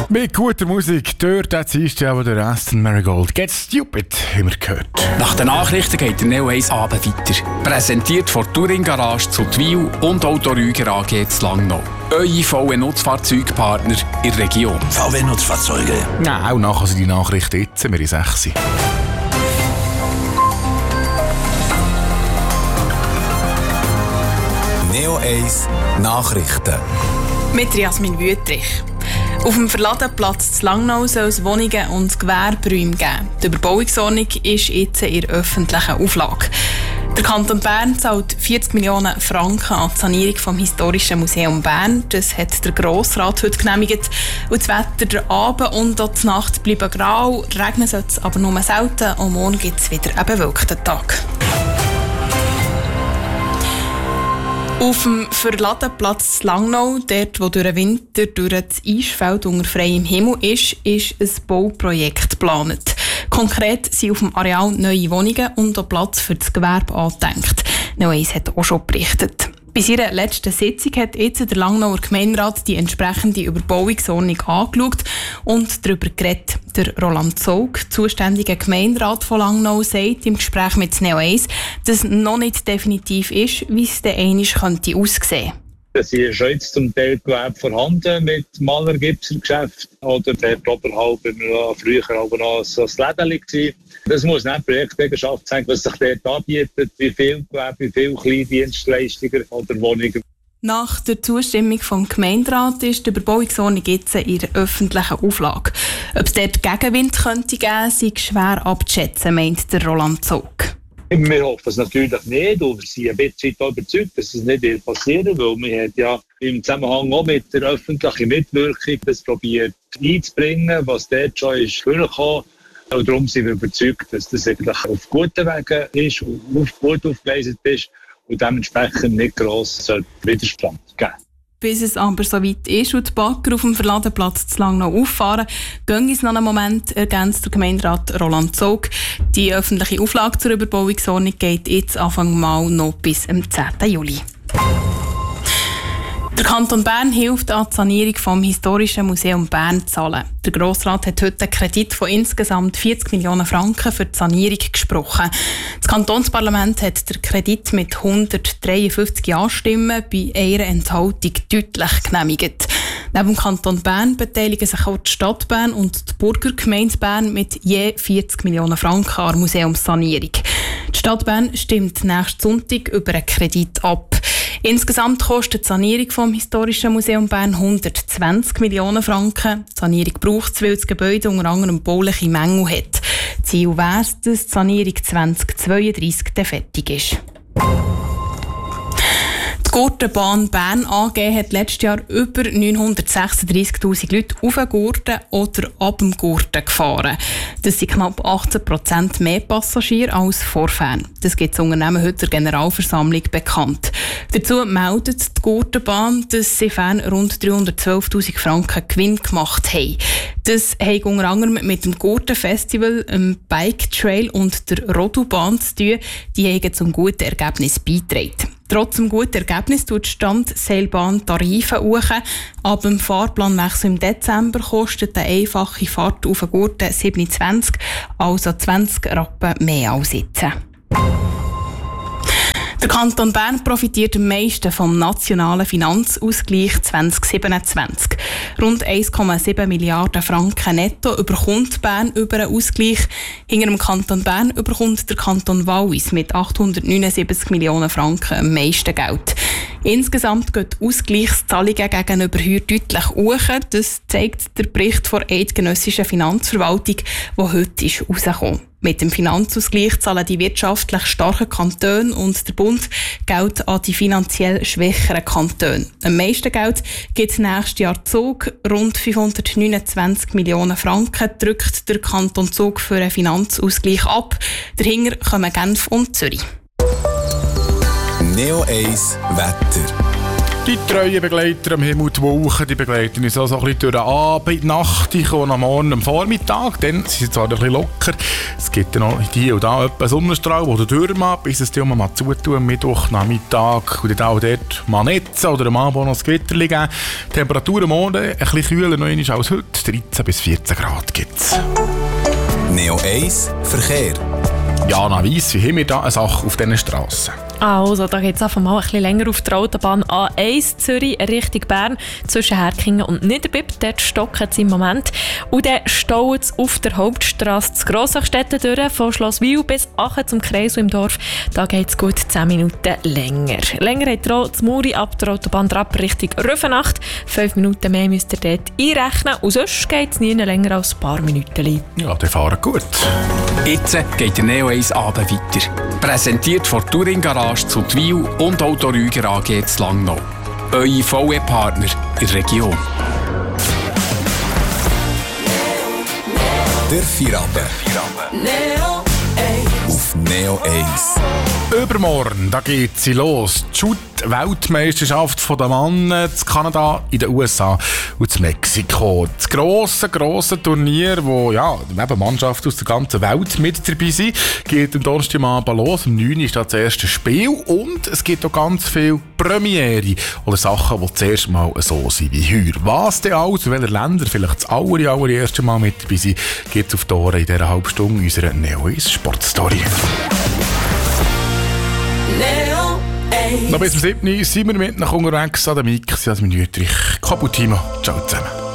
Mit guter Musik, dort hat sie aber der Aston Marigold. Get Stupid, haben wir gehört. Nach den Nachrichten geht der Neo 1 Abend weiter. Präsentiert von Touring Garage zu Twil und Auto Rüger AG zu Langnau. Eure VW-Nutzfahrzeugpartner in der Region. VW-Nutzfahrzeuge. Ja, auch nachher die Nachrichten jetzt, wir in 6. Neo 1 Nachrichten. Mit Jasmin Wüttrich. Auf dem Verladenplatz zu Langnau soll es Wohnungen und Gewerberäume geben. Die Überbauungsordnung ist jetzt in öffentlichen Auflage. Der Kanton Bern zahlt 40 Millionen Franken an die Sanierung vom Historischen Museum Bern. Das hat der Grossrat heute genehmigt. Und das Wetter der Abend und auch die Nacht bleiben grau. Regnen soll es aber nur selten. Und morgen gibt es wieder einen bewölkten Tag. Auf dem Verladenplatz Langnau, dort wo durch den Winter durch das Eisfeld unter freiem Himmel ist ein Bauprojekt geplant. Konkret sind auf dem Areal neue Wohnungen und auch Platz für das Gewerbe angedenkt. Neo 1 hat auch schon berichtet. Bei seiner letzten Sitzung hat jetzt der Langnauer Gemeinderat die entsprechende Überbauungsordnung angeschaut und darüber geredet. Der Roland Zog, zuständiger Gemeinderat von Langnau, sagt im Gespräch mit Neo 1, dass noch nicht definitiv ist, wie es dann einmal könnte aussehen. Es ist schon jetzt zum Teil Gewerbe vorhanden mit Maler-Gipser-Geschäft oder dort oberhalb früher aber noch so ein Läden gewesen. Das muss nicht Projekteigenschaft sein, was sich dort anbietet, wie viel Gewerbe, wie viele Kleindienstleister oder Wohnungen. Nach der Zustimmung vom Gemeinderat ist die Überbauungsordnung jetzt in der öffentlichen Auflage. Ob es dort Gegenwind könnte geben, sei schwer abzuschätzen, meint der Roland Zog. Wir hoffen es natürlich nicht und wir sind ein bisschen überzeugt, dass es nicht passieren will. Wir haben ja im Zusammenhang auch mit der öffentlichen Mitwirkung das probiert einzubringen, was dort schon ist vorgekommen. Und darum sind wir überzeugt, dass das eigentlich auf guten Wegen ist und gut aufgeleistet ist und dementsprechend nicht gross Widerstand geben. Bis es aber so weit ist und die Bagger auf dem Verladenplatz zu Langnau auffahren, gehen es noch einen Moment, ergänzt der Gemeinderat Roland Zog. Die öffentliche Auflage zur Überbauungsordnung geht jetzt Anfang Mai noch bis am 10. Juli. Der Kanton Bern hilft an die Sanierung vom Historischen Museum Bern zu zahlen. Der Grossrat hat heute einen Kredit von insgesamt 40 Millionen Franken für die Sanierung gesprochen. Das Kantonsparlament hat den Kredit mit 153 Ja-Stimmen bei einer Enthaltung deutlich genehmigt. Neben dem Kanton Bern beteiligen sich auch die Stadt Bern und die Burgergemeinde Bern mit je 40 Millionen Franken an der Museumssanierung. Die Stadt Bern stimmt nächsten Sonntag über einen Kredit ab. Insgesamt kostet die Sanierung vom Historischen Museum Bern 120 Millionen Franken. Die Sanierung braucht es, weil das Gebäude unter anderem bauliche Mängel hat. Ziel wäre es, dass die Sanierung 2032 fertig ist. Die Gurtenbahn Bern AG hat letztes Jahr über 936'000 Leute auf den Gurten oder ab dem Gurten gefahren. Das sind knapp 18% mehr Passagiere als vorher. Das gibt das Unternehmen heute der Generalversammlung bekannt. Dazu meldet die Gurtenbahn, dass sie fern rund 312'000 Franken Gewinn gemacht haben. Das hat unter anderem mit dem Gurtenfestival, dem Bike Trail und der Rodubahn zu tun. Die haben zum guten Ergebnis beigetragen. Trotz dem guten Ergebnis tut die Standseilbahn Tarife hoch. Ab dem Fahrplanwechsel im Dezember kostet eine einfache Fahrt auf den Gurten 27, also 20 Rappen mehr als jetzt. Der Kanton Bern profitiert am meisten vom nationalen Finanzausgleich 2027. Rund 1,7 Milliarden Franken netto überkommt Bern über einen Ausgleich. Hinter dem Kanton Bern überkommt der Kanton Wallis mit 879 Millionen Franken am meisten Geld. Insgesamt gehen die Ausgleichszahlungen gegenüber heuer deutlich hoch. Das zeigt der Bericht der Eidgenössischen Finanzverwaltung, der heute herausgekommen ist. Mit dem Finanzausgleich zahlen die wirtschaftlich starken Kantone und der Bund Geld an die finanziell schwächeren Kantone. Am meisten Geld gibt es nächstes Jahr Zug. Rund 529 Millionen Franken drückt der Kanton Zug für einen Finanzausgleich ab. Dahinter kommen Genf und Zürich. Neo 1 Wetter. Die treuen Begleiter am Himmel, die Wolken, die begleiten uns also ein bisschen durch den Abend, die Nacht, und am Morgen, am Vormittag. Dann sind sie zwar ein bisschen locker. Es gibt dann noch hier und da einen Sonnenstrahl, der durchmacht, bis es dann mal zutun am Mittwochnachmittag. Und dann auch dort mal Netze oder am Abend noch ein Gewitter liegen. Die Temperatur am Morgen ein bisschen kühler noch als heute. 13 bis 14 Grad gibt es. Neo 1 Verkehr. Jana Weiss, wie haben wir da eine Sache auf diesen Strassen? Also, da geht es einfach mal ein bisschen länger auf der Autobahn A1 Zürich Richtung Bern zwischen Herkingen und Niederbipp. Dort stocken es im Moment. Und dann staut es auf der Hauptstrasse zu Grossachstetten durch, von Schlosswil bis Aachen zum Kreis im Dorf. Da geht es gut 10 Minuten länger. Länger hat ihr auch das Muri ab der Autobahn Drapp Richtung Rüfenacht. 5 Minuten mehr müsst ihr dort einrechnen. Und sonst geht es nie länger als ein paar Minuten. Ja, der fahren gut. Jetzt geht der Neo 1 Abend weiter. Präsentiert von Touring Garage zu Twil und Autorüger AG zu Langnau. Eure VW-Partner in der Region. Der Feierabend. Neo 1. Auf Neo 1. Übermorgen, da geht sie los. Die Shoot-Weltmeisterschaft der Männer in Kanada, in den USA und in Mexiko. Das grosse Turnier, wo neben Mannschaften aus der ganzen Welt mit dabei sind, geht am Donnerstagabend los. Am 9. ist das erste Spiel und es gibt auch ganz viele Premiere oder Sachen, die zuerst mal so sind wie heuer. Was denn alles, in welchen Ländern vielleicht das allererste Mal mit dabei sind, gibt es auf die Ohren in dieser halben Stunde unserer Neo 1 Sportstory. Neo 1. Noch bis zum 7. sind wir mit nach unterwegs an der Mix, Jasmin Wüttrich, Kabutimo. Ciao zusammen.